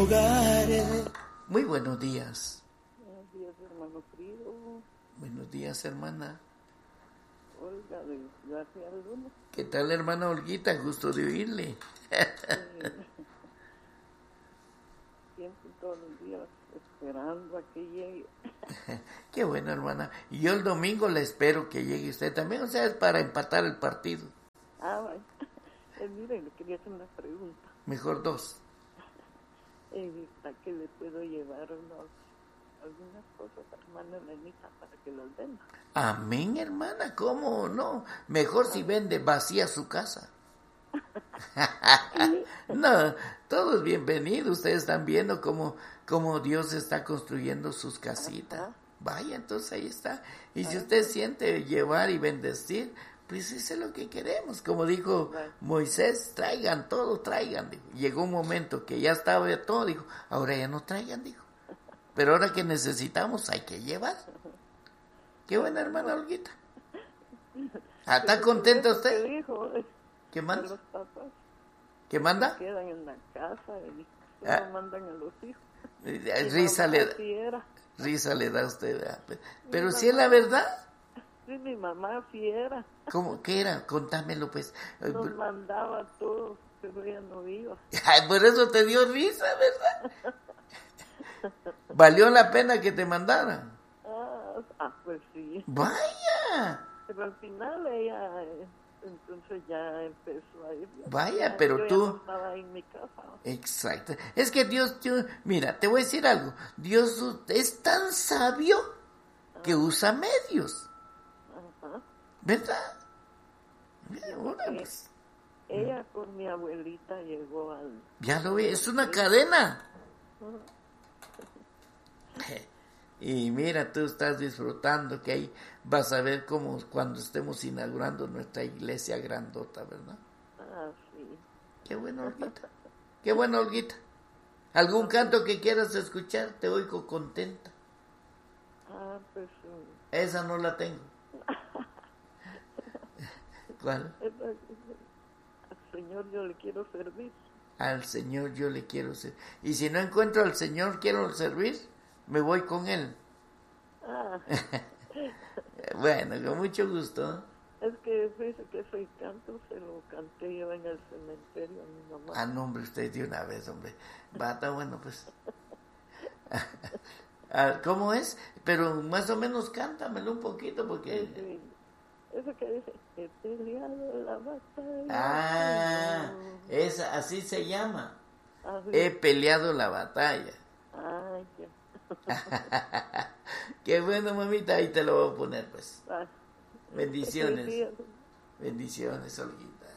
Muy buenos días. Buenos días, hermano querido. Buenos días, hermana. Olga de García Luna. ¿Qué tal, hermana Olguita? Gusto de oírle. Siempre, todos los días, esperando a que llegue. Qué bueno, hermana. Y yo el domingo le espero que llegue usted también, o sea, es para empatar el partido. Vaya. Mire, le quería hacer una pregunta. Mejor dos. ¿A qué le puedo llevar algunas cosas a hermana Lenita para que las venda? Amén, hermana, ¿cómo no? Mejor si vende vacía su casa. No, todos bienvenidos. Ustedes están viendo cómo Dios está construyendo sus casitas. Vaya, entonces ahí está. Y si usted siente llevar y bendecir, pues eso es lo que queremos. Como dijo Moisés, traigan todo, traigan. Dijo. Llegó un momento que ya estaba todo, dijo, ahora ya no traigan, dijo. Pero ahora que necesitamos hay que llevar. Qué buena, hermana Olguita. ¿Está contenta usted? ¿Qué manda? Los papás ¿Qué manda? quedan en la casa y solo mandan a los hijos. Risa le da a usted. Pero si es la verdad. Sí, mi mamá sí era. ¿Cómo? ¿Qué era? Contámelo, pues. Nos mandaba todo, pero ella no iba. Ay, por eso te dio risa, ¿verdad? ¿Valió la pena que te mandaran? Pues sí. ¡Vaya! Pero al final ella, entonces ya empezó a ir. Vaya, pero yo tú... ya no estaba en mi casa. Exacto. Es que Dios, mira, te voy a decir algo. Dios es tan sabio que usa medios. ¿Verdad? Ella con mi abuelita llegó al... Ya lo vi, es una cadena. Y mira, tú estás disfrutando que ahí vas a ver cómo cuando estemos inaugurando nuestra iglesia grandota, ¿verdad? Sí. Qué bueno, Olguita. Qué bueno, Olguita. ¿Algún canto que quieras escuchar? Te oigo contenta. Pues... Esa no la tengo. ¿Cuál? Al Señor yo le quiero servir. Al Señor yo le quiero servir. Y si no encuentro al Señor quiero servir, me voy con Él. Bueno, con mucho gusto. Es que dice que ese canto se lo canté yo en el cementerio a mi mamá. No, hombre, usted de una vez, hombre. Está bueno, pues. ¿Cómo es? Pero más o menos cántamelo un poquito porque... Sí. Eso que dice, he peleado la batalla. Esa, así se llama. Sí. He peleado la batalla. Ya. Qué bueno, mamita, ahí te lo voy a poner, pues. Bendiciones. Bendiciones, Olguita.